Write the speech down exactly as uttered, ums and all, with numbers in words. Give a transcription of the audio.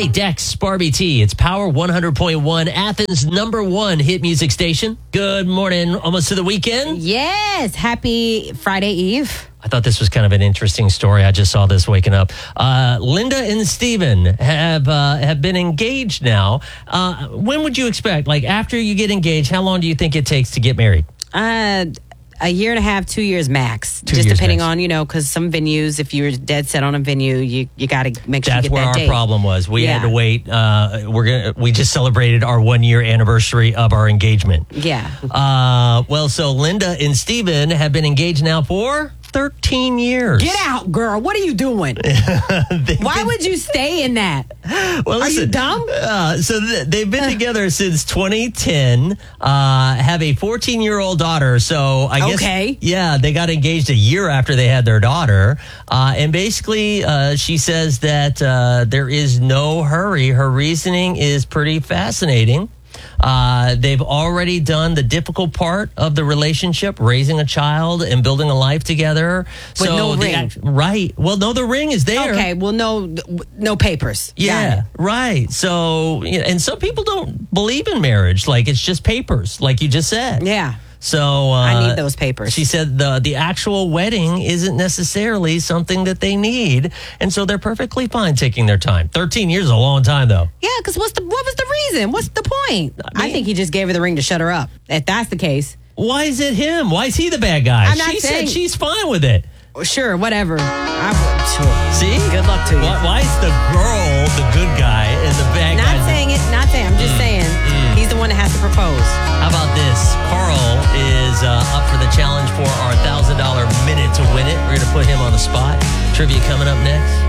Hey, Dex, Barbie T. It's Power one hundred point one, Athens' number one hit music station. Good morning, almost to the weekend. Yes, happy Friday Eve. I thought this was kind of an interesting story. I just saw this waking up. Uh, Linda and Steven have uh, have been engaged now. Uh, when would you expect, like after you get engaged, how long do you think it takes to get married? Uh, a year and a half, two years max. Two just years depending max. on, you know, because some venues, if you're dead set on a venue, you, you got to make sure That's you get where that our date. problem was. We Yeah. had to wait. Uh, we're gonna. We just celebrated our one year anniversary of our engagement. Yeah. Uh, well, so Linda and Steven have been engaged now for thirteen years. Get out, girl. What are you doing? Why would you stay in that? Well, Are you listen, dumb? Uh, so th- they've been together since twenty ten, uh, have a fourteen-year-old daughter. So I guess, Okay. yeah, they got engaged a year after they had their daughter. Uh, and basically, uh, she says that uh, there is no hurry. Her reasoning is pretty fascinating. Uh, they've already done the difficult part of the relationship, raising a child and building a life together. With so no the ring. act- right. Well, no, the ring is there. Okay, well, no, no papers. Got Yeah, it. right. So, you know, and some people don't believe in marriage. Like it's just papers, like you just said. Yeah. So uh, I need those papers. She said the the actual wedding isn't necessarily something that they need, and so they're perfectly fine taking their time. Thirteen years is a long time, though. Yeah, because what's the what was the reason? What's the point? I, mean- think he just gave her the ring to shut her up. If that's the case, Why is it him? Why is he the bad guy? I'm not she saying- said she's fine with it. sure, whatever. I would. Sure. See, Good luck to you. Why, why is the girl the good guy and the bad guy? Not saying it. Not saying. I'm just saying he's the one that has to propose. How about this? Carl is uh, up for the challenge for our one thousand dollars minute to win it. We're going to put him on the spot. Trivia coming up next.